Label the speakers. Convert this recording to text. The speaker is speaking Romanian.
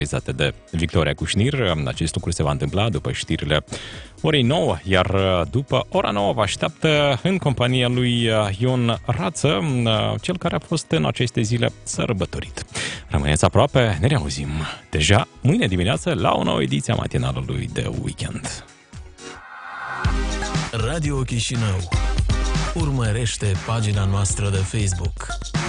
Speaker 1: de Victoria Cușnir. Acest lucru se va întâmpla după știrile orei 9, iar după ora 9 vă așteaptă în compania lui Ion Rață, cel care a fost în aceste zile sărbătorit. Rămâneți aproape, ne reauzim deja mâine dimineață la o nouă ediție a matinalului de weekend.
Speaker 2: Radio Chișinău. Urmărește pagina noastră de Facebook.